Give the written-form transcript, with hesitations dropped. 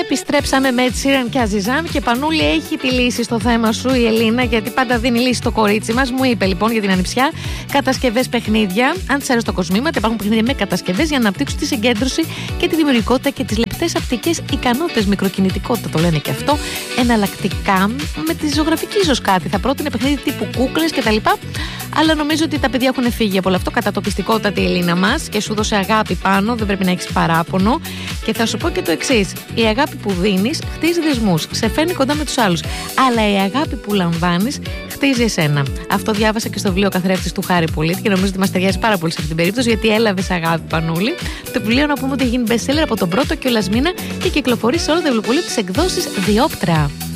Επιστρέψαμε με Sheeran και Αζιζάν και Πανούλη έχει τη λύση στο θέμα σου η Ελίνα, γιατί πάντα δίνει λύση στο κορίτσι μας. Μου είπε λοιπόν για την ανιψιά κατασκευές, παιχνίδια. Αν της αρέσει το κοσμήματα, υπάρχουν παιχνίδια με κατασκευές για να αναπτύξουν τη συγκέντρωση και τη δημιουργικότητα και τις λεπτές απτικές ικανότητες. Μικροκινητικότητα το λένε και αυτό. Εναλλακτικά με τη ζωγραφική ίσως κάτι. Θα πρότεινε παιχνίδι τύπου κούκλες κτλ. Αλλά νομίζω ότι τα παιδιά έχουν φύγει από όλο αυτό. Κατατοπιστικότατη η Ελίνα μας και σου δώσε αγάπη πάνω, δεν πρέπει να έχεις παράπονο. Και θα σου πω και το εξής: η αγάπη που δίνεις χτίζει δεσμούς, σε φέρνει κοντά με τους άλλους. Αλλά η αγάπη που λαμβάνεις χτίζει εσένα. Αυτό διάβασα και στο βιβλίο Καθρέφτης του Χάρη Πολίτη και νομίζω ότι μας ταιριάζει πάρα πολύ σε αυτή την περίπτωση, γιατί έλαβες αγάπη, Πανούλη. Το βιβλίο, να πούμε, ότι έχει γίνει best seller από τον πρώτο κιόλας μήνα και κυκλοφορεί σε όλα τα βιβλιοπωλεία της εκδόσης Διόπτρα.